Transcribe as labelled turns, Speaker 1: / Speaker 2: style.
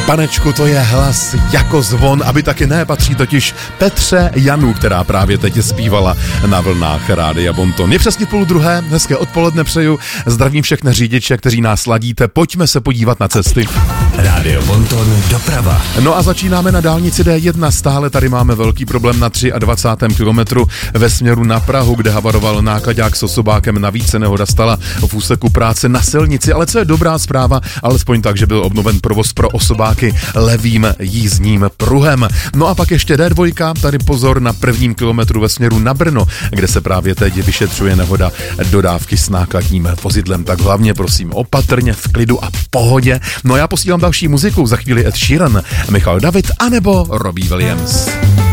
Speaker 1: Panečku, to je hlas jako zvon, aby taky ne, patří totiž Petře Janu, která právě teď zpívala na vlnách Rádia Bonton. Je přesně 12:30, hezké odpoledne přeju, zdravím všechny řidiče, kteří nás ladíte, pojďme se podívat na cesty.
Speaker 2: Rádio Bonton doprava.
Speaker 1: No a začínáme na dálnici D1, stále tady máme velký problém na 23. kilometru ve směru na Prahu, kde havaroval nákladák s osobákem, navíc se nehoda stala v úseku práce na silnici, ale co je dobrá zpráva, alespoň tak, že byl obnoven provoz pro osobáky levým jízdním pruhem. No a pak ještě D2, tady pozor na 1. kilometru ve směru na Brno, kde se právě teď vyšetřuje nehoda dodávky s nákladním vozidlem, tak hlavně prosím opatrně, v klidu a pohodě. No já posílám další muziku, za chvíli Ed Sheeran, Michal David anebo Robbie Williams.